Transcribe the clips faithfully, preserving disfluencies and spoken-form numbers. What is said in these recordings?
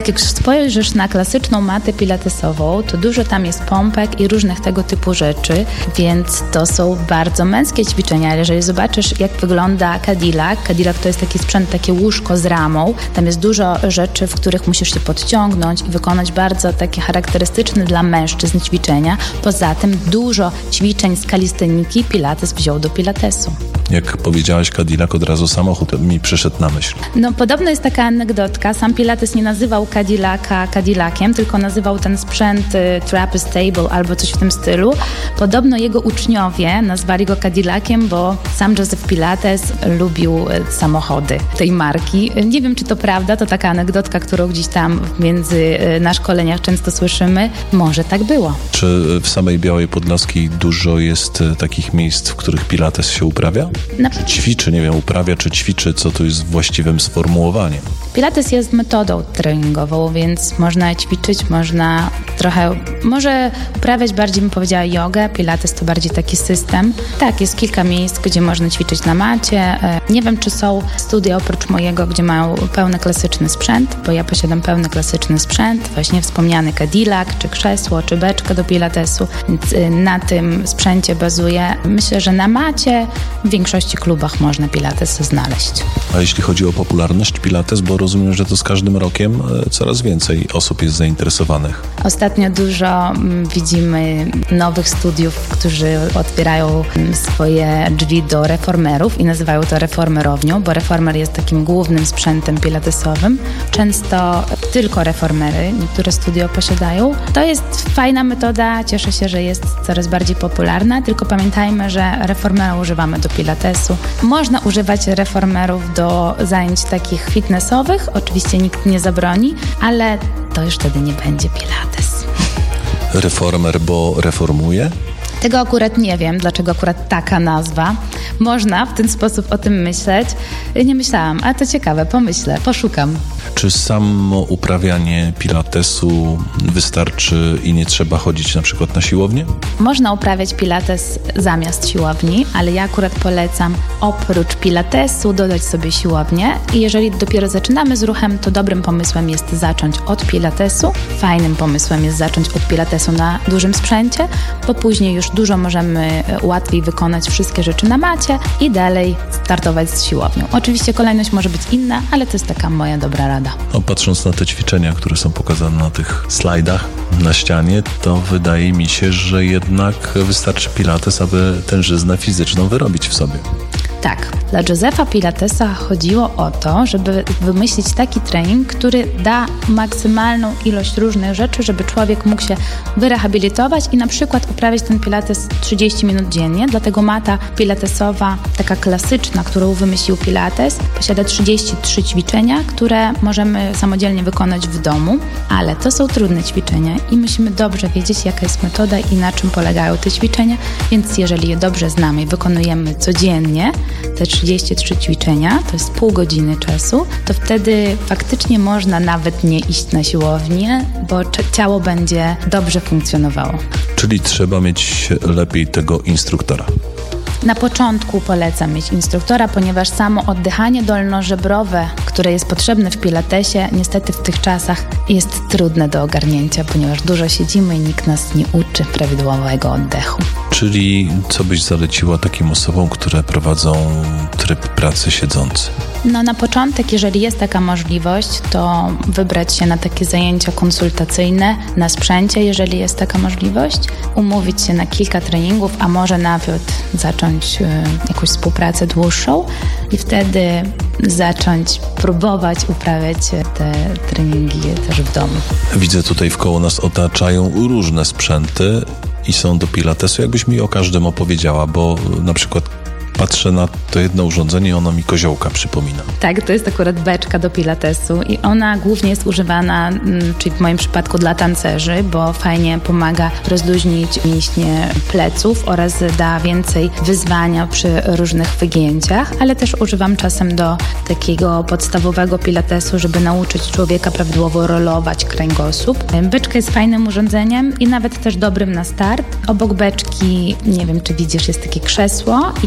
Jak spojrzysz na klasyczną matę pilatesową, to dużo tam jest pompek i różnych tego typu rzeczy, więc to są bardzo męskie ćwiczenia. Jeżeli zobaczysz, jak wygląda Cadillac, Cadillac to jest taki sprzęt, takie łóżko z ramą, tam jest dużo rzeczy, w których musisz się podciągnąć i wykonać bardzo takie charakterystyczne dla mężczyzn ćwiczenia. Poza tym dużo ćwiczeń z kalisteniki Pilates wziął do pilatesu. Jak powiedziałaś Cadillac, od razu samochód mi przyszedł na myśl. No podobno jest taka anegdotka, sam Pilates nie nazywał Cadillaca Cadillaciem, tylko nazywał ten sprzęt y, Trappist Table albo coś w tym stylu. Podobno jego uczniowie nazwali go Cadillaciem, bo sam Joseph Pilates lubił y, samochody tej marki. Y, nie wiem, czy to prawda, to taka anegdotka, którą gdzieś tam między y, na szkoleniach często słyszymy. Może tak było. Czy w samej Białej Podlaskiej dużo jest y, takich miejsc, w których Pilates się uprawia? Na... Czy ćwiczy, nie wiem, uprawia czy ćwiczy, co tu jest właściwym sformułowaniem? Pilates jest metodą treningową, więc można ćwiczyć, można trochę, może uprawiać bardziej, bym powiedziała, jogę. Pilates to bardziej taki system. Tak, jest kilka miejsc, gdzie można ćwiczyć na macie. Nie wiem, czy są studia oprócz mojego, gdzie mają pełny klasyczny sprzęt, bo ja posiadam pełny klasyczny sprzęt, właśnie wspomniany Cadillac, czy krzesło, czy beczka do pilatesu, więc na tym sprzęcie bazuję. Myślę, że na macie w większości klubach można pilates znaleźć. A jeśli chodzi o popularność pilates, bo rozumiem, że to z każdym rokiem coraz więcej osób jest zainteresowanych. Ostatnio dużo widzimy nowych studiów, którzy otwierają swoje drzwi do reformerów i nazywają to reformerownią, bo reformer jest takim głównym sprzętem pilatesowym. Często tylko reformery niektóre studia posiadają. To jest fajna metoda, cieszę się, że jest coraz bardziej popularna, tylko pamiętajmy, że reformera używamy do pilatesu. Można używać reformerów do zajęć takich fitnessowych, oczywiście nikt nie zabroni, ale to już wtedy nie będzie pilates. Reformer, bo reformuje? Tego akurat nie wiem, dlaczego akurat taka nazwa. Można w ten sposób o tym myśleć. Nie myślałam, ale to ciekawe, pomyślę, poszukam. Czy samo uprawianie pilatesu wystarczy i nie trzeba chodzić na przykład na siłownię? Można uprawiać pilates zamiast siłowni, ale ja akurat polecam oprócz pilatesu dodać sobie siłownię i jeżeli dopiero zaczynamy z ruchem, to dobrym pomysłem jest zacząć od pilatesu. Fajnym pomysłem jest zacząć od pilatesu na dużym sprzęcie, bo później już dużo możemy łatwiej wykonać wszystkie rzeczy na macie i dalej startować z siłownią. Oczywiście kolejność może być inna, ale to jest taka moja dobra rada. No, patrząc na te ćwiczenia, które są pokazane na tych slajdach na ścianie, to wydaje mi się, że jednak wystarczy pilates, aby tężyznę fizyczną wyrobić w sobie. Tak, dla Josepha Pilatesa chodziło o to, żeby wymyślić taki trening, który da maksymalną ilość różnych rzeczy, żeby człowiek mógł się wyrehabilitować i na przykład uprawiać ten pilates trzydzieści minut dziennie. Dlatego mata pilatesowa, taka klasyczna, którą wymyślił Pilates, posiada trzydzieści trzy ćwiczenia, które możemy samodzielnie wykonać w domu, ale to są trudne ćwiczenia i musimy dobrze wiedzieć, jaka jest metoda i na czym polegają te ćwiczenia, więc jeżeli je dobrze znamy i wykonujemy codziennie, te trzydzieści trzy ćwiczenia, to jest pół godziny czasu, to wtedy faktycznie można nawet nie iść na siłownię, bo ciało będzie dobrze funkcjonowało. Czyli trzeba mieć lepiej tego instruktora. Na początku polecam mieć instruktora, ponieważ samo oddychanie dolnożebrowe, które jest potrzebne w pilatesie, niestety w tych czasach jest trudne do ogarnięcia, ponieważ dużo siedzimy i nikt nas nie uczy prawidłowego oddechu. Czyli co byś zaleciła takim osobom, które prowadzą tryb pracy siedzący? No na początek, jeżeli jest taka możliwość, to wybrać się na takie zajęcia konsultacyjne na sprzęcie, jeżeli jest taka możliwość, umówić się na kilka treningów, a może nawet zacząć y, jakąś współpracę dłuższą i wtedy zacząć próbować uprawiać te treningi też w domu. Widzę tutaj wkoło nas otaczają różne sprzęty i są do pilatesu. Jakbyś mi o każdym opowiedziała, bo na przykład patrzę na to jedno urządzenie i ono mi koziołka przypomina. Tak, to jest akurat beczka do pilatesu i ona głównie jest używana, czyli w moim przypadku dla tancerzy, bo fajnie pomaga rozluźnić mięśnie pleców oraz da więcej wyzwania przy różnych wygięciach, ale też używam czasem do takiego podstawowego pilatesu, żeby nauczyć człowieka prawidłowo rolować kręgosłup. Beczka jest fajnym urządzeniem i nawet też dobrym na start. Obok beczki, nie wiem czy widzisz, jest takie krzesło i krzesło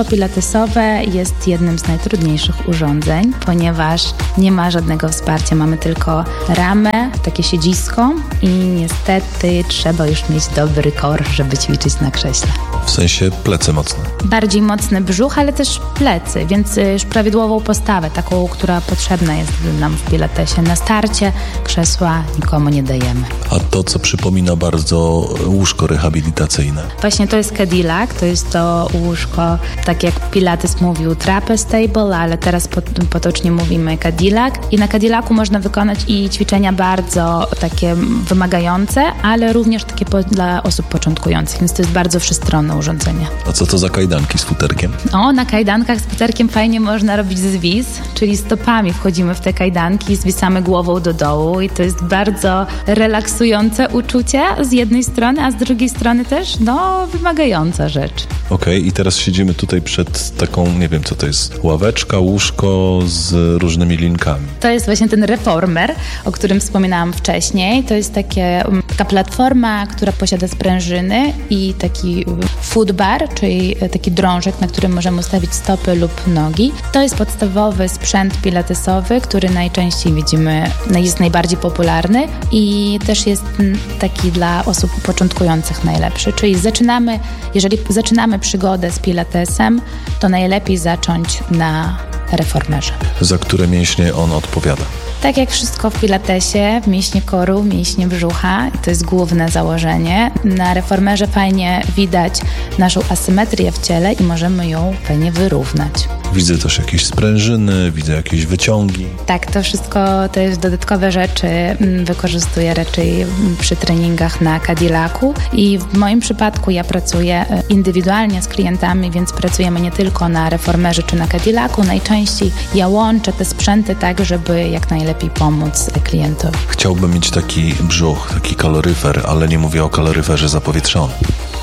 łóżko pilatesowe jest jednym z najtrudniejszych urządzeń, ponieważ nie ma żadnego wsparcia. Mamy tylko ramę, takie siedzisko i niestety trzeba już mieć dobry core, żeby ćwiczyć na krześle. W sensie plecy mocne. Bardziej mocny brzuch, ale też plecy, więc już prawidłową postawę, taką, która potrzebna jest nam w pilatesie. Na starcie krzesła nikomu nie dajemy. A to, co przypomina bardzo łóżko rehabilitacyjne? Właśnie to jest Cadillac, to jest to łóżko, tak jak Pilates mówił trapeze table, ale teraz potocznie mówimy Cadillac. I na Cadillacu można wykonać i ćwiczenia bardzo takie wymagające, ale również takie po, dla osób początkujących, więc to jest bardzo wszechstronne urządzenie. A co to za kajdanki z futerkiem? O, na kajdankach z futerkiem fajnie można robić zwis, czyli stopami wchodzimy w te kajdanki i zwisamy głową do dołu i to jest bardzo relaksujące uczucie z jednej strony, a z drugiej strony też, no, wymagająca rzecz. Okej, okay, i teraz siedzimy tutaj przed taką, nie wiem co to jest, ławeczka, łóżko z różnymi linkami. To jest właśnie ten reformer, o którym wspominałam wcześniej. To jest takie, taka platforma, która posiada sprężyny i taki footbar, czyli taki drążek, na którym możemy ustawić stopy lub nogi. To jest podstawowy sprzęt pilatesowy, który najczęściej widzimy, jest najbardziej popularny i też jest taki dla osób początkujących najlepszy. Czyli zaczynamy, jeżeli zaczynamy przygodę z pilatesem, to najlepiej zacząć na reformerze. Za które mięśnie on odpowiada? Tak jak wszystko w pilatesie, mięśnie koru, mięśnie brzucha, to jest główne założenie. Na reformerze fajnie widać naszą asymetrię w ciele i możemy ją fajnie wyrównać. Widzę też jakieś sprężyny, widzę jakieś wyciągi. Tak, to wszystko to jest dodatkowe rzeczy, wykorzystuję raczej przy treningach na Cadillacu i w moim przypadku ja pracuję indywidualnie z klientami, więc pracujemy nie tylko na reformerze czy na Cadillacu. Najczęściej ja łączę te sprzęty tak, żeby jak najlepiej pomóc klientowi. Chciałbym mieć taki brzuch, taki kaloryfer, ale nie mówię o kaloryferze zapowietrzonym.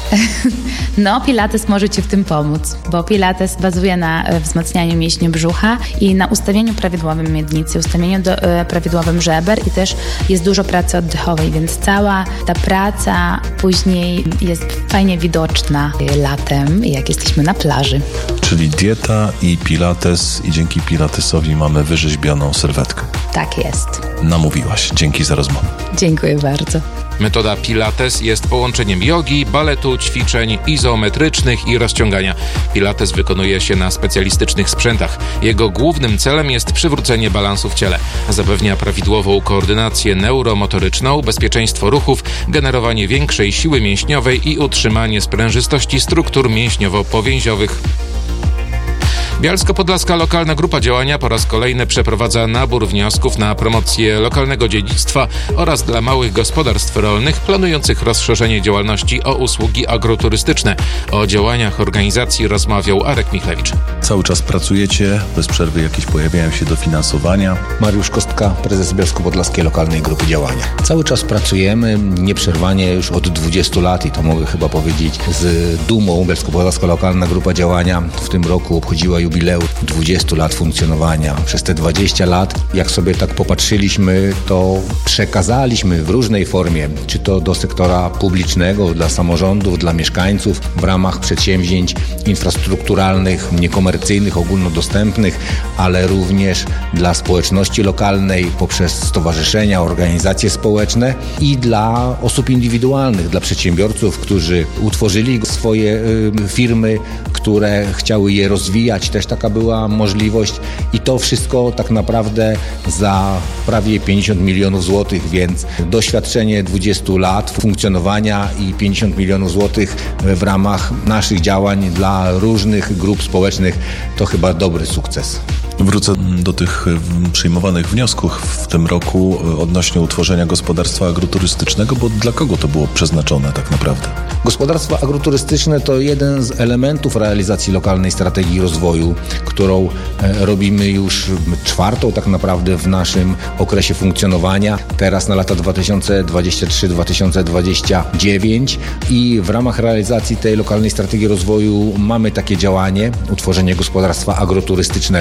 No, Pilates może Ci w tym pomóc, bo Pilates bazuje na wzmacnianiu mięśni brzucha i na ustawieniu prawidłowym miednicy, ustawieniu do, e, prawidłowym żeber i też jest dużo pracy oddechowej, więc cała ta praca później jest fajnie widoczna latem, jak jesteśmy na plaży. Czyli dieta i Pilates i dzięki Pilatesowi mamy wyrzeźbioną sylwetkę. Tak jest. Namówiłaś. Dzięki za rozmowę. Dziękuję bardzo. Metoda Pilates jest połączeniem jogi, baletu, ćwiczeń izometrycznych i rozciągania. Pilates wykonuje się na specjalistycznych sprzętach. Jego głównym celem jest przywrócenie balansu w ciele. Zapewnia prawidłową koordynację neuromotoryczną, bezpieczeństwo ruchów, generowanie większej siły mięśniowej i utrzymanie sprężystości struktur mięśniowo-powięziowych. Bielsko-Podlaska Lokalna Grupa Działania po raz kolejny przeprowadza nabór wniosków na promocję lokalnego dziedzictwa oraz dla małych gospodarstw rolnych planujących rozszerzenie działalności o usługi agroturystyczne. O działaniach organizacji rozmawiał Arek Michlewicz. Cały czas pracujecie, bez przerwy jakieś pojawiają się dofinansowania. Mariusz Kostka, prezes Bielsko-Podlaskiej Lokalnej Grupy Działania. Cały czas pracujemy nieprzerwanie już od dwudziestu lat i to mogę chyba powiedzieć z dumą. Bielsko-Podlaska Lokalna Grupa Działania w tym roku obchodziła jubileusz dwudziestu lat funkcjonowania. Przez te dwadzieścia lat, jak sobie tak popatrzyliśmy, to przekazaliśmy w różnej formie, czy to do sektora publicznego, dla samorządów, dla mieszkańców, w ramach przedsięwzięć infrastrukturalnych, niekomercyjnych, ogólnodostępnych, ale również dla społeczności lokalnej poprzez stowarzyszenia, organizacje społeczne i dla osób indywidualnych, dla przedsiębiorców, którzy utworzyli swoje y, firmy, które chciały je rozwijać. Też taka była możliwość i to wszystko tak naprawdę za prawie pięćdziesiąt milionów złotych, więc doświadczenie dwudziestu lat funkcjonowania i pięćdziesiąt milionów złotych w ramach naszych działań dla różnych grup społecznych to chyba dobry sukces. Wrócę do tych przyjmowanych wniosków w tym roku odnośnie utworzenia gospodarstwa agroturystycznego, bo dla kogo to było przeznaczone tak naprawdę? Gospodarstwo agroturystyczne to jeden z elementów realizacji lokalnej strategii rozwoju, którą robimy już czwartą tak naprawdę w naszym okresie funkcjonowania. Teraz na lata dwa tysiące dwudziesty trzeci do dwa tysiące dwudziestego dziewiątego i w ramach realizacji tej lokalnej strategii rozwoju mamy takie działanie, utworzenie gospodarstwa agroturystycznego.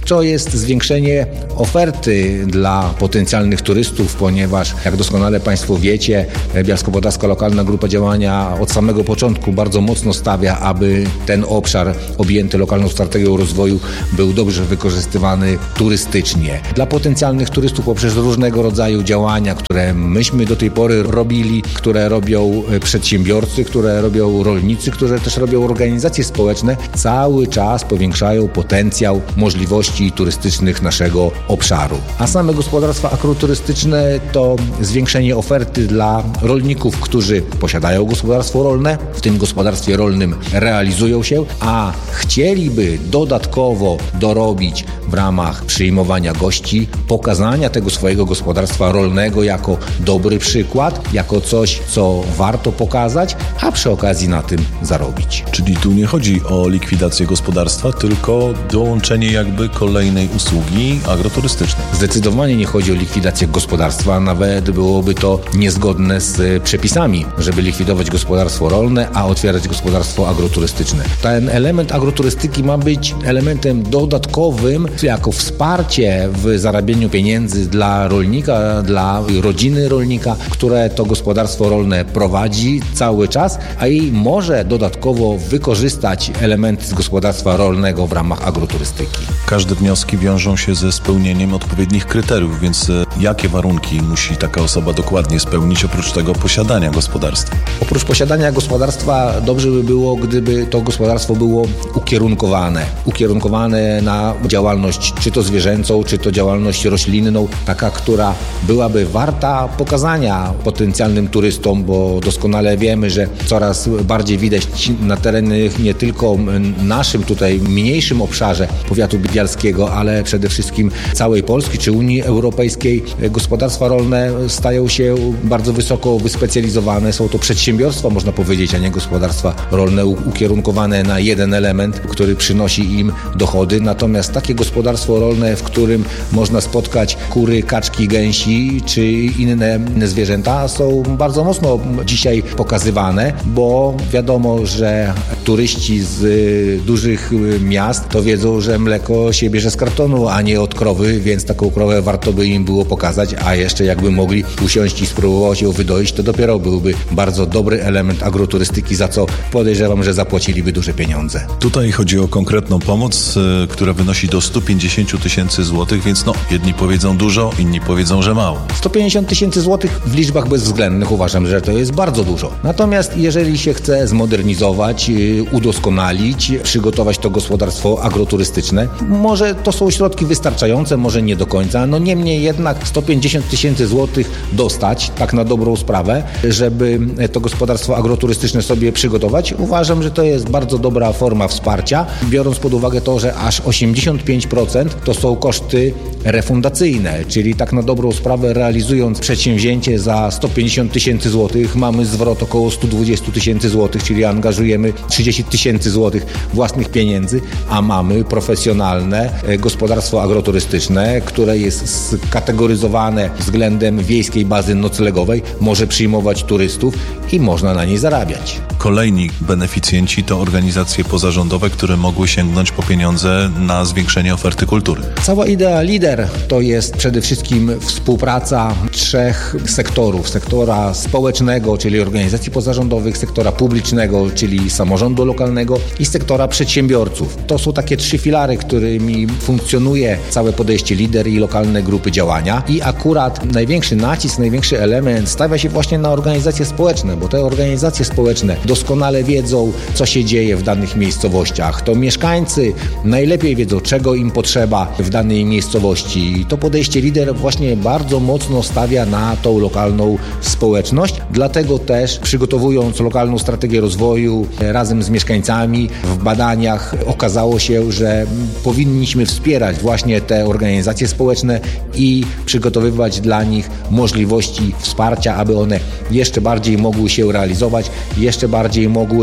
to jest zwiększenie oferty dla potencjalnych turystów, ponieważ jak doskonale Państwo wiecie, Bielsko-Podlaska Lokalna Grupa Działania od samego początku bardzo mocno stawia, aby ten obszar objęty lokalną strategią rozwoju był dobrze wykorzystywany turystycznie. Dla potencjalnych turystów poprzez różnego rodzaju działania, które myśmy do tej pory robili, które robią przedsiębiorcy, które robią rolnicy, które też robią organizacje społeczne, cały czas powiększają potencjał możliwości turystycznych naszego obszaru. A same gospodarstwa agroturystyczne to zwiększenie oferty dla rolników, którzy posiadają gospodarstwo rolne, w tym gospodarstwie rolnym realizują się, a chcieliby dodatkowo dorobić w ramach przyjmowania gości, pokazania tego swojego gospodarstwa rolnego jako dobry przykład, jako coś, co warto pokazać, a przy okazji na tym zarobić. Czyli tu nie chodzi o likwidację gospodarstwa, tylko dołączenie jakby kolejnej usługi agroturystycznej. Zdecydowanie nie chodzi o likwidację gospodarstwa, nawet byłoby to niezgodne z przepisami, żeby likwidować gospodarstwo rolne, a otwierać gospodarstwo agroturystyczne. Ten element agroturystyki ma być elementem dodatkowym jako wsparcie w zarabianiu pieniędzy dla rolnika, dla rodziny rolnika, które to gospodarstwo rolne prowadzi cały czas, a i może dodatkowo wykorzystać elementy z gospodarstwa rolnego w ramach agroturystyki. Każde wnioski wiążą się ze spełnieniem odpowiednich kryteriów, więc jakie warunki musi taka osoba dokładnie spełnić oprócz tego posiadania gospodarstwa? Oprócz posiadania gospodarstwa dobrze by było, gdyby to gospodarstwo było ukierunkowane. Ukierunkowane na działalność czy to zwierzęcą, czy to działalność roślinną, taka, która byłaby warta pokazania potencjalnym turystom, bo doskonale wiemy, że coraz bardziej widać na terenach nie tylko naszym tutaj mniejszym obszarze powiatu bialskiego, ale przede wszystkim całej Polski czy Unii Europejskiej gospodarstwa rolne stają się bardzo wysoko wyspecjalizowane. Są to przedsiębiorstwa, można powiedzieć, a nie gospodarstwa rolne ukierunkowane na jeden element, który przynosi im dochody. Natomiast takie gospodarstwo rolne, w którym można spotkać kury, kaczki, gęsi czy inne zwierzęta, są bardzo mocno dzisiaj pokazywane, bo wiadomo, że turyści z dużych miast to wiedzą, że mleko się bierze z kartonu, a nie od krowy, więc taką krowę warto by im było pokazać, a jeszcze jakby mogli usiąść i spróbować ją wydoić, to dopiero byłby bardzo dobry element agroturystyki, za co podejrzewam, że zapłaciliby duże pieniądze. Tutaj chodzi o konkretną pomoc, y, która wynosi do stu pięćdziesięciu tysięcy złotych, więc no, jedni powiedzą dużo, inni powiedzą, że mało. sto pięćdziesiąt tysięcy złotych w liczbach bezwzględnych uważam, że to jest bardzo dużo. Natomiast jeżeli się chce zmodernizować, y, udoskonalić, przygotować to gospodarstwo agroturystyczne, może to są środki wystarczające, może nie do końca, no niemniej jednak sto pięćdziesiąt tysięcy złotych dostać, tak na dobrą sprawę, żeby to gospodarstwo agroturystyczne sobie przygotować. Uważam, że to jest bardzo dobra forma wsparcia, biorąc pod uwagę to, że aż osiemdziesiąt pięć procent to są koszty refundacyjne, czyli tak na dobrą sprawę realizując przedsięwzięcie za sto pięćdziesiąt tysięcy złotych mamy zwrot około sto dwadzieścia tysięcy złotych, czyli angażujemy trzydzieści tysięcy złotych własnych pieniędzy, a mamy profesjonalne gospodarstwo agroturystyczne, które jest skategoryzowane względem wiejskiej bazy noclegowej, może przyjmować turystów i można na niej zarabiać. Kolejni beneficjenci to organizacje pozarządowe, które mogły sięgnąć po pieniądze na zwiększenie oferty kultury. Cała idea LIDER to jest przede wszystkim współpraca trzech sektorów. Sektora społecznego, czyli organizacji pozarządowych, sektora publicznego, czyli samorządu lokalnego i sektora przedsiębiorców. To są takie trzy filary, którymi funkcjonuje całe podejście LIDER i lokalne grupy działania. I akurat największy nacisk, największy element stawia się właśnie na organizacje społeczne, bo te organizacje społeczne doskonale wiedzą, co się dzieje w danych miejscowościach. To mieszkańcy najlepiej wiedzą, czego im potrzeba w danej miejscowości. I to podejście LIDER właśnie bardzo mocno stawia na tą lokalną społeczność. Dlatego też przygotowując lokalną strategię rozwoju razem z mieszkańcami w badaniach okazało się, że powinniśmy wspierać właśnie te organizacje społeczne i przygotowywać dla nich możliwości wsparcia, aby one jeszcze bardziej mogły się realizować, jeszcze bardziej mogły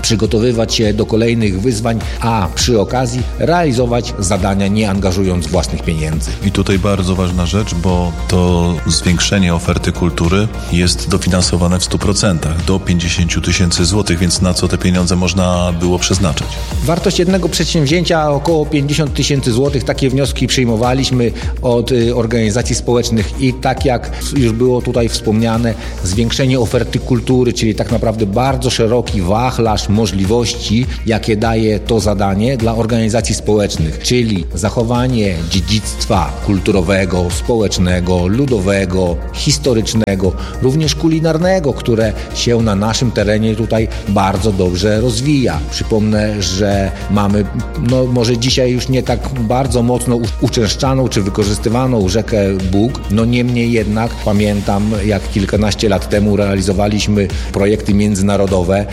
przygotowywać się do kolejnych wyzwań, a przy okazji realizować zadania, nie angażując własnych pieniędzy. I tutaj bardzo ważna rzecz, bo to zwiększenie oferty kultury jest dofinansowane w stu procentach, do pięćdziesiąt tysięcy złotych, więc na co te pieniądze można było przeznaczyć? Wartość jednego przedsięwzięcia około pięćdziesiąt tysięcy złotych. Takie wnioski przyjmowaliśmy od y, organizacji społecznych i tak jak już było tutaj wspomniane, zwiększenie oferty kultury, czyli tak naprawdę bardzo szeroki wachlarz możliwości, jakie daje to zadanie dla organizacji społecznych, czyli zachowanie dziedzictwa kulturowego, społecznego, ludowego, historycznego, również kulinarnego, które się na naszym terenie tutaj bardzo dobrze rozwija. Przypomnę, że mamy, no może dzisiaj już nie tak bardzo mocno uczęszczaną czy wykorzystywaną rzekę Bug, no niemniej jednak pamiętam, jak kilkanaście lat temu realizowaliśmy projekty międzynarodowe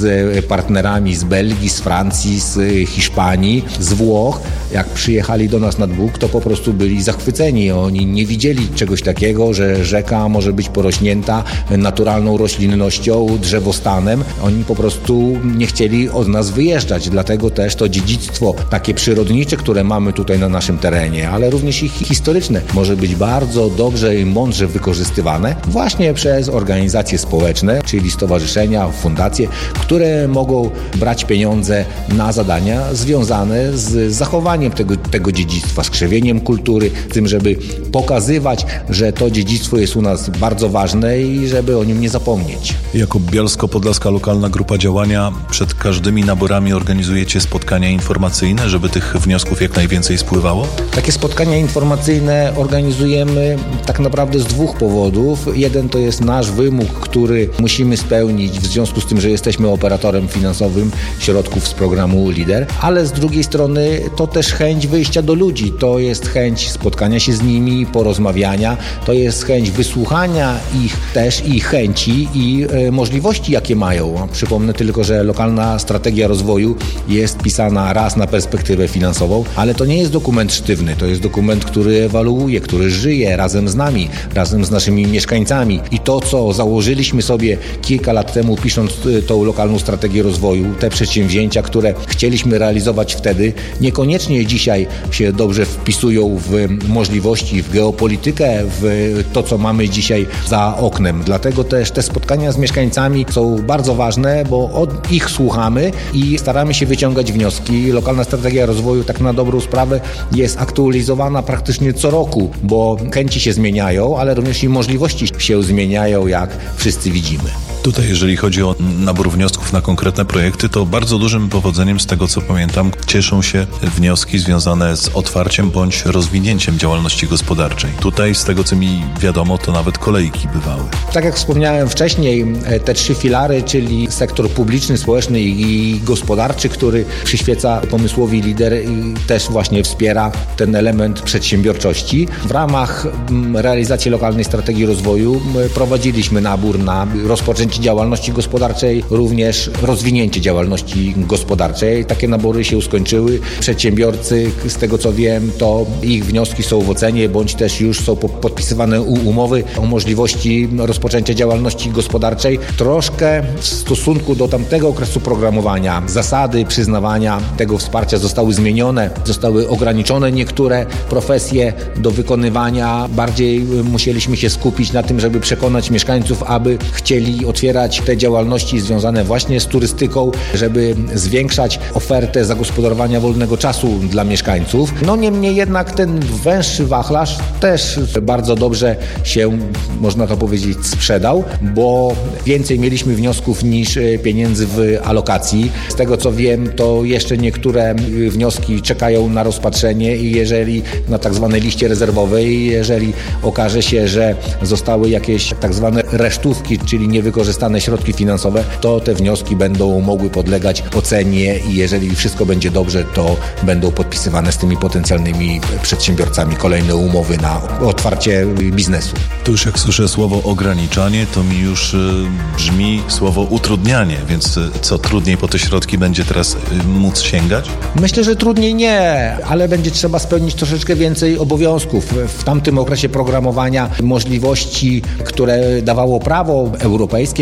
z partnerami z Belgii, z Francji, z Hiszpanii, z Włoch. Jak przyjechali do nas nad Bug, to po prostu byli zachwyceni. Oni nie widzieli czegoś takiego, że rzeka może być porośnięta naturalną roślinnością, drzewostanem. Oni po prostu nie chcieli od nas wyjeżdżać. Dlatego też to dziedzictwo takie przyrodnicze, które mamy tutaj na naszym terenie, ale również i historyczne, może być bardzo dobrze i mądrze wykorzystywane właśnie przez organizacje społeczne, czyli stowarzyszenia, fundacje, które mogą brać pieniądze na zadania związane z zachowaniem tego, tego dziedzictwa, z krzewieniem kultury, tym, żeby pokazywać, że to dziedzictwo jest u nas bardzo ważne i żeby o nim nie zapomnieć. Jako Bielsko-Podlaska Lokalna Grupa Działania przed każdymi naborami organizujecie spotkania informacyjne, żeby tych wniosków jak najwięcej spływało? Takie spotkania informacyjne organizujemy tak naprawdę z dwóch powodów. Jeden to jest nasz wymóg, który musimy spełnić w związku z tym, że jesteśmy operatorem finansowym środków z programu LIDER, ale z drugiej strony to też chęć wyjścia do ludzi, to jest chęć spotkania się z nimi, porozmawiania, to jest chęć wysłuchania ich też i chęci i e, możliwości, jakie mają. Przypomnę tylko, że lokalna strategia rozwoju jest pisana raz na perspektywę finansową, ale to nie jest dokument sztywny, to jest dokument, który ewaluuje, który żyje razem z nami, razem z naszymi mieszkańcami i to, co założyliśmy sobie kilka lat temu, pisząc tą lokalną strategię rozwoju, te przedsięwzięcia, które chcieliśmy realizować wtedy, niekoniecznie dzisiaj się dobrze wpisują w możliwości, w geopolitykę, w to, co mamy dzisiaj za oknem. Dlatego też te spotkania z mieszkańcami są bardzo ważne, bo od ich słuchamy i staramy się wyciągać wnioski. Lokalna strategia rozwoju tak na dobrą sprawę jest aktualizowana praktycznie co roku, bo chęci się zmieniają, ale również i możliwości się zmieniają, jak wszyscy widzimy. Tutaj, jeżeli chodzi o nabór wniosków na konkretne projekty, to bardzo dużym powodzeniem, z tego co pamiętam, cieszą się wnioski związane z otwarciem bądź rozwinięciem działalności gospodarczej. Tutaj, z tego co mi wiadomo, to nawet kolejki bywały. Tak jak wspomniałem wcześniej, te trzy filary, czyli sektor publiczny, społeczny i gospodarczy, który przyświeca pomysłowi LIDER i też właśnie wspiera ten element przedsiębiorczości. W ramach realizacji lokalnej strategii rozwoju prowadziliśmy nabór na rozpoczęcie działalności gospodarczej, również rozwinięcie działalności gospodarczej. Takie nabory się skończyły. Przedsiębiorcy, z tego co wiem, to ich wnioski są w ocenie, bądź też już są podpisywane umowy o możliwości rozpoczęcia działalności gospodarczej. Troszkę w stosunku do tamtego okresu programowania zasady przyznawania tego wsparcia zostały zmienione, zostały ograniczone niektóre profesje do wykonywania. Bardziej musieliśmy się skupić na tym, żeby przekonać mieszkańców, aby chcieli otwierać te działalności związane właśnie z turystyką, żeby zwiększać ofertę zagospodarowania wolnego czasu dla mieszkańców. No niemniej jednak ten węższy wachlarz też bardzo dobrze się, można to powiedzieć, sprzedał, bo więcej mieliśmy wniosków niż pieniędzy w alokacji. Z tego co wiem, to jeszcze niektóre wnioski czekają na rozpatrzenie i jeżeli na tak zwanej liście rezerwowej, jeżeli okaże się, że zostały jakieś tak zwane resztówki, czyli niewykorzystane środki finansowe, to te wnioski będą mogły podlegać ocenie i jeżeli wszystko będzie dobrze, to będą podpisywane z tymi potencjalnymi przedsiębiorcami kolejne umowy na otwarcie biznesu. To już jak słyszę słowo ograniczanie, to mi już y, brzmi słowo utrudnianie, więc y, co, trudniej po te środki będzie teraz y, móc sięgać? Myślę, że trudniej nie, ale będzie trzeba spełnić troszeczkę więcej obowiązków. W tamtym okresie programowania możliwości, które dawało prawo europejskie,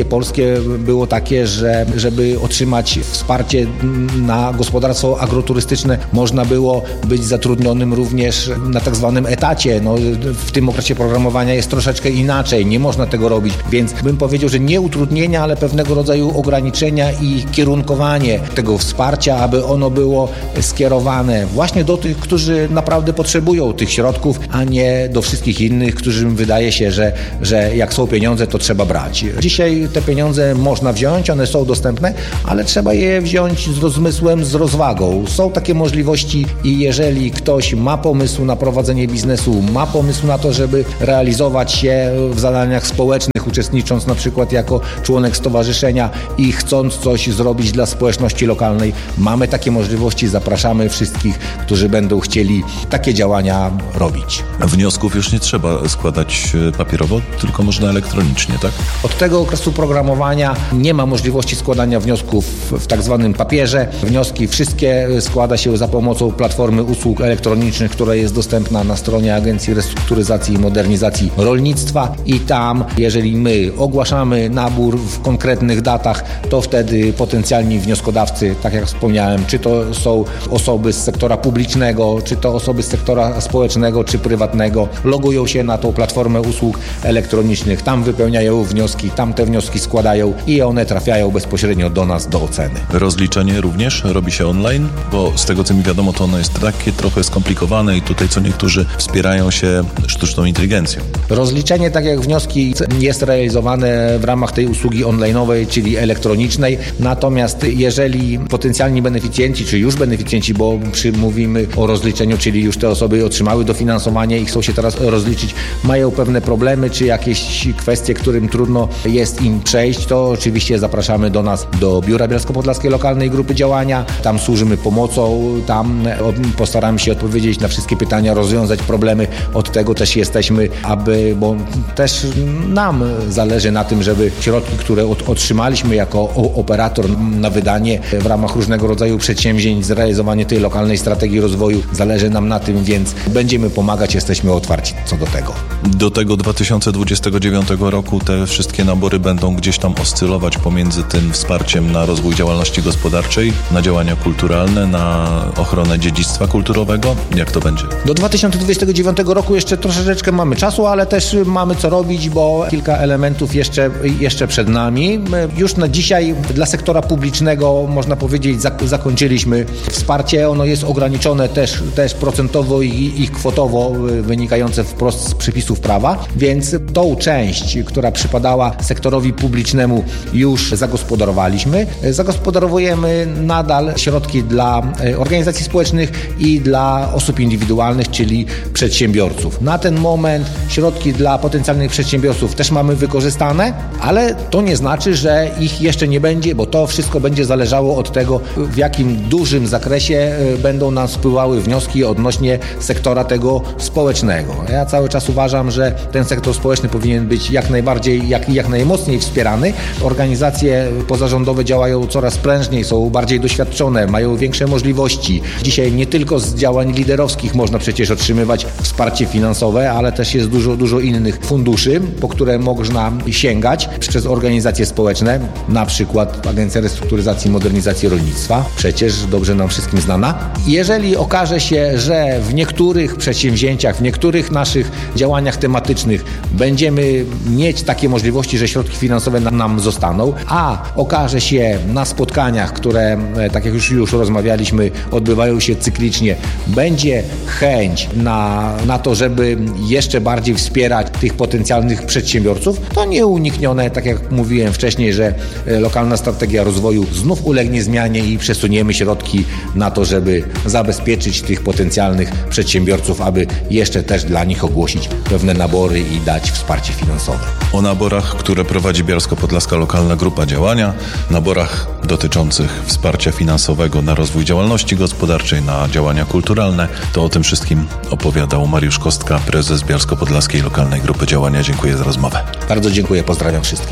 intencje polskie było takie, że żeby otrzymać wsparcie na gospodarstwo agroturystyczne, można było być zatrudnionym również na tak zwanym etacie. No, w tym okresie programowania jest troszeczkę inaczej, nie można tego robić, więc bym powiedział, że nie utrudnienia, ale pewnego rodzaju ograniczenia i kierunkowanie tego wsparcia, aby ono było skierowane właśnie do tych, którzy naprawdę potrzebują tych środków, a nie do wszystkich innych, którym wydaje się, że, że jak są pieniądze, to trzeba brać. Dzisiaj te pieniądze można wziąć, one są dostępne, ale trzeba je wziąć z rozmysłem, z rozwagą. Są takie możliwości i jeżeli ktoś ma pomysł na prowadzenie biznesu, ma pomysł na to, żeby realizować się w zadaniach społecznych, uczestnicząc na przykład jako członek stowarzyszenia i chcąc coś zrobić dla społeczności lokalnej, mamy takie możliwości, zapraszamy wszystkich, którzy będą chcieli takie działania robić. Wniosków już nie trzeba składać papierowo, tylko można elektronicznie, tak? Od tego okresu programowania nie ma możliwości składania wniosków w tak zwanym papierze. Wnioski wszystkie składa się za pomocą platformy usług elektronicznych, która jest dostępna na stronie Agencji Restrukturyzacji i Modernizacji Rolnictwa i tam, jeżeli my ogłaszamy nabór w konkretnych datach, to wtedy potencjalni wnioskodawcy, tak jak wspomniałem, czy to są osoby z sektora publicznego, czy to osoby z sektora społecznego, czy prywatnego, logują się na tą platformę usług elektronicznych, tam wypełniają wnioski, tam te wnioski składają i one trafiają bezpośrednio do nas do oceny. Rozliczenie również robi się online, bo z tego co mi wiadomo, to ono jest takie trochę skomplikowane i tutaj co niektórzy wspierają się sztuczną inteligencją. Rozliczenie, tak jak wnioski, jest realizowane w ramach tej usługi online'owej, czyli elektronicznej, natomiast jeżeli potencjalni beneficjenci, czy już beneficjenci, bo przy, mówimy o rozliczeniu, czyli już te osoby otrzymały dofinansowanie i chcą się teraz rozliczyć, mają pewne problemy, czy jakieś kwestie, którym trudno jest im przejść, to oczywiście zapraszamy do nas, do Biura Bielsko-Podlaskiej Lokalnej Grupy Działania. Tam służymy pomocą, tam postaramy się odpowiedzieć na wszystkie pytania, rozwiązać problemy. Od tego też jesteśmy, aby, bo też nam zależy na tym, żeby środki, które od, otrzymaliśmy jako operator na wydanie w ramach różnego rodzaju przedsięwzięć, zrealizowanie tej lokalnej strategii rozwoju, zależy nam na tym, więc będziemy pomagać, jesteśmy otwarci co do tego. Do tego dwa tysiące dwudziestego dziewiątego roku te wszystkie nabory będą gdzieś tam oscylować pomiędzy tym wsparciem na rozwój działalności gospodarczej, na działania kulturalne, na ochronę dziedzictwa kulturowego. Jak to będzie? Do dwa tysiące dwudziestego dziewiątego roku jeszcze troszeczkę mamy czasu, ale też mamy co robić, bo kilka elementów jeszcze, jeszcze przed nami. Już na dzisiaj dla sektora publicznego, można powiedzieć, zakończyliśmy wsparcie. Ono jest ograniczone też, też procentowo i, i kwotowo, wynikające wprost z przepisów prawa, więc tą część, która przypadała sektorowi publicznemu, już zagospodarowaliśmy. Zagospodarowujemy nadal środki dla organizacji społecznych i dla osób indywidualnych, czyli przedsiębiorców. Na ten moment środki dla potencjalnych przedsiębiorców też mamy wykorzystane, ale to nie znaczy, że ich jeszcze nie będzie, bo to wszystko będzie zależało od tego, w jakim dużym zakresie będą nam spływały wnioski odnośnie sektora tego społecznego. Ja cały czas uważam, że ten sektor społeczny powinien być jak najbardziej, jak, jak najmocniej wspierany. Organizacje pozarządowe działają coraz prężniej, są bardziej doświadczone, mają większe możliwości. Dzisiaj nie tylko z działań liderowskich można przecież otrzymywać wsparcie finansowe, ale też jest dużo, dużo innych funduszy, po które można sięgać przez organizacje społeczne, na przykład Agencja Restrukturyzacji i Modernizacji Rolnictwa, przecież dobrze nam wszystkim znana. Jeżeli okaże się, że w niektórych przedsięwzięciach, w niektórych naszych działaniach tematycznych będziemy mieć takie możliwości, że środki finansowe nam zostaną, a okaże się na spotkaniach, które, tak jak już, już rozmawialiśmy, odbywają się cyklicznie, będzie chęć na, na to, żeby jeszcze bardziej wspierać tych potencjalnych przedsiębiorców, to nieuniknione, tak jak mówiłem wcześniej, że lokalna strategia rozwoju znów ulegnie zmianie i przesuniemy środki na to, żeby zabezpieczyć tych potencjalnych przedsiębiorców, aby jeszcze też dla nich ogłosić pewne nabory i dać wsparcie finansowe. O naborach, które prowadzi Bielsko-Podlaska Lokalna Grupa Działania, naborach dotyczących wsparcia finansowego na rozwój działalności gospodarczej, na działania kulturalne, to o tym wszystkim opowiadał Mariusz Kostka, prezes Bielsko-Podlaskiej Lokalnej Grupy Działania. Dziękuję za rozmowę. Bardzo dziękuję, pozdrawiam wszystkich.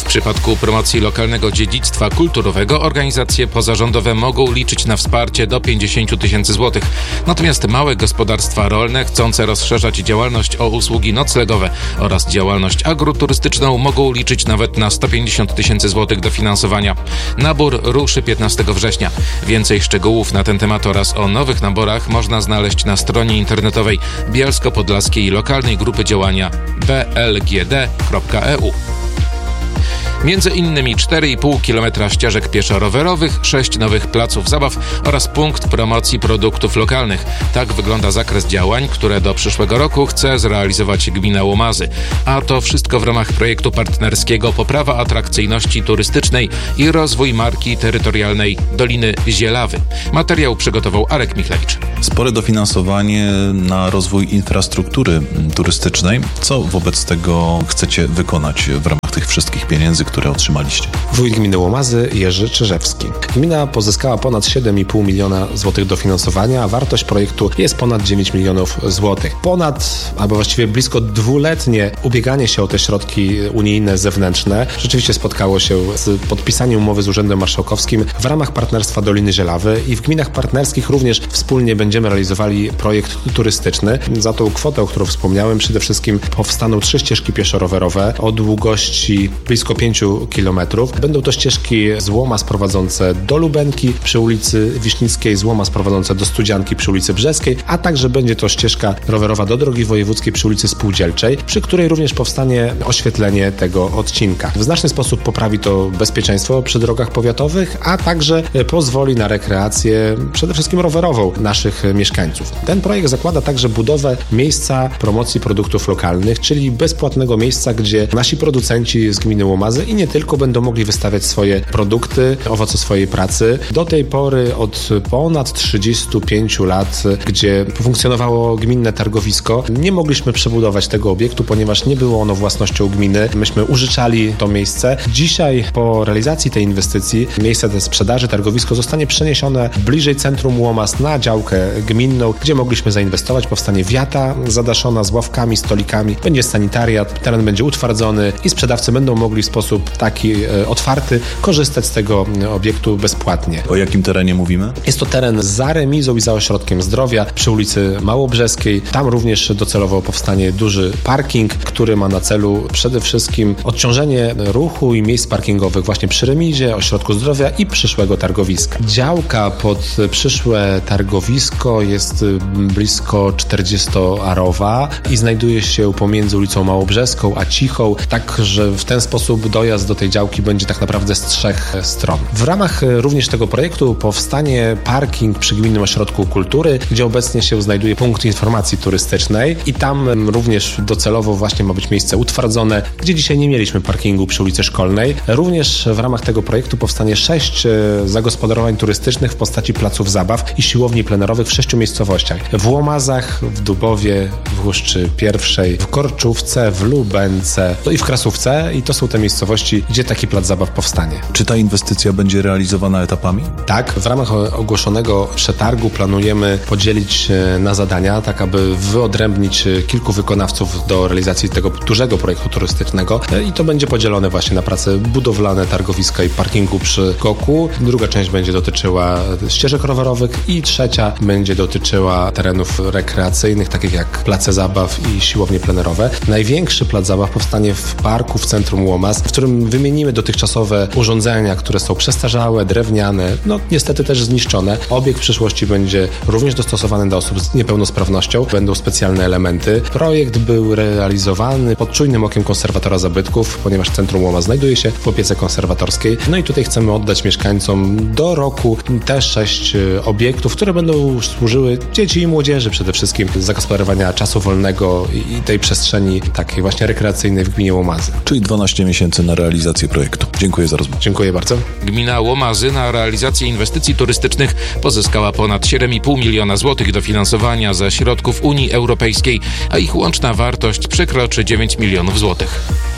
przypadku promocji lokalnego dziedzictwa kulturowego organizacje pozarządowe mogą liczyć na wsparcie do pięćdziesiąt tysięcy złotych. Natomiast małe gospodarstwa rolne chcące rozszerzać działalność o usługi noclegowe oraz działalność agroturystyczną mogą liczyć nawet na sto pięćdziesiąt tysięcy złotych dofinansowania. Nabór ruszy piętnastego września. Więcej szczegółów na ten temat oraz o nowych naborach można znaleźć na stronie internetowej Bielsko-Podlaskiej Lokalnej Grupy Działania b l g d kropka e u. Między innymi cztery i pół kilometra ścieżek pieszo-rowerowych, sześć nowych placów zabaw oraz punkt promocji produktów lokalnych. Tak wygląda zakres działań, które do przyszłego roku chce zrealizować gmina Łomazy. A to wszystko w ramach projektu partnerskiego Poprawa atrakcyjności turystycznej i rozwój marki terytorialnej Doliny Zielawy. Materiał przygotował Arek Michlewicz. Spore dofinansowanie na rozwój infrastruktury turystycznej. Co wobec tego chcecie wykonać w ramach tych wszystkich pieniędzy, które otrzymaliście? Wójt gminy Łomazy Jerzy Czyżewski. Gmina pozyskała ponad siedem i pół miliona złotych dofinansowania, a wartość projektu jest ponad dziewięć milionów złotych. Ponad, albo właściwie blisko dwuletnie ubieganie się o te środki unijne zewnętrzne rzeczywiście spotkało się z podpisaniem umowy z Urzędem Marszałkowskim w ramach partnerstwa Doliny Zielawy i w gminach partnerskich również wspólnie będziemy realizowali projekt turystyczny. Za tą kwotę, o którą wspomniałem, przede wszystkim powstaną trzy ścieżki pieszo-rowerowe o długości blisko pięciu kilometrów. Będą to ścieżki z Łomaz prowadzące do Lubenki przy ulicy Wiśnickiej, z Łomaz prowadzące do Studzianki przy ulicy Brzeskiej, a także będzie to ścieżka rowerowa do drogi wojewódzkiej przy ulicy Spółdzielczej, przy której również powstanie oświetlenie tego odcinka. W znaczny sposób poprawi to bezpieczeństwo przy drogach powiatowych, a także pozwoli na rekreację przede wszystkim rowerową naszych mieszkańców. Ten projekt zakłada także budowę miejsca promocji produktów lokalnych, czyli bezpłatnego miejsca, gdzie nasi producenci z gminy Łomazy i nie tylko będą mogli wystawiać swoje produkty, owoce swojej pracy. Do tej pory od ponad trzydziestu pięciu lat, gdzie funkcjonowało gminne targowisko, nie mogliśmy przebudować tego obiektu, ponieważ nie było ono własnością gminy. Myśmy użyczali to miejsce. Dzisiaj po realizacji tej inwestycji miejsce tej sprzedaży, targowisko zostanie przeniesione bliżej centrum Łomaz na działkę gminną, gdzie mogliśmy zainwestować. Powstanie wiata zadaszona z ławkami, stolikami, będzie sanitariat, teren będzie utwardzony i sprzedawcy będą mogli w sposób taki e, otwarty korzystać z tego obiektu bezpłatnie. O jakim terenie mówimy? Jest to teren za remizą i za ośrodkiem zdrowia przy ulicy Małobrzeskiej. Tam również docelowo powstanie duży parking, który ma na celu przede wszystkim odciążenie ruchu i miejsc parkingowych właśnie przy remizie, ośrodku zdrowia i przyszłego targowiska. Działka pod przyszłe targowisko jest blisko czterdziestoarowa i znajduje się pomiędzy ulicą Małobrzeską a Cichą, tak że w ten sposób dojazd do tej działki będzie tak naprawdę z trzech stron. W ramach również tego projektu powstanie parking przy Gminnym Ośrodku Kultury, gdzie obecnie się znajduje punkt informacji turystycznej i tam również docelowo właśnie ma być miejsce utwardzone, gdzie dzisiaj nie mieliśmy parkingu przy ulicy Szkolnej. Również w ramach tego projektu powstanie sześć zagospodarowań turystycznych w postaci placów zabaw i siłowni plenerowych w sześciu miejscowościach. W Łomazach, w Dubowie, w Huszczy Pierwszej, w Korczówce, w Lubence i w Krasówce i to są te miejscowości, gdzie taki plac zabaw powstanie. Czy ta inwestycja będzie realizowana etapami? Tak, w ramach ogłoszonego przetargu planujemy podzielić na zadania, tak aby wyodrębnić kilku wykonawców do realizacji tego dużego projektu turystycznego i to będzie podzielone właśnie na prace budowlane, targowiska i parkingu przy Goku. Druga część będzie dotyczyła ścieżek rowerowych i trzecia będzie dotyczyła terenów rekreacyjnych, takich jak place zabaw i siłownie plenerowe. Największy plac zabaw powstanie w parku w centrum Łomaz, w którym wymienimy dotychczasowe urządzenia, które są przestarzałe, drewniane, no niestety też zniszczone. Obiekt w przyszłości będzie również dostosowany do osób z niepełnosprawnością. Będą specjalne elementy. Projekt był realizowany pod czujnym okiem konserwatora zabytków, ponieważ centrum Łomaz znajduje się w opiece konserwatorskiej. No i tutaj chcemy oddać mieszkańcom do roku te sześć obiektów, które będą służyły dzieci i młodzieży przede wszystkim do zagospodarowania czasu wolnego i tej przestrzeni takiej właśnie rekreacyjnej w gminie Łomazy. Czyli dwanaście miesięcy na realizację projektu. Dziękuję za rozmowę. Dziękuję bardzo. Gmina Łomazy na realizację inwestycji turystycznych pozyskała ponad siedem i pół miliona złotych dofinansowania ze środków Unii Europejskiej, a ich łączna wartość przekroczy dziewięć milionów złotych.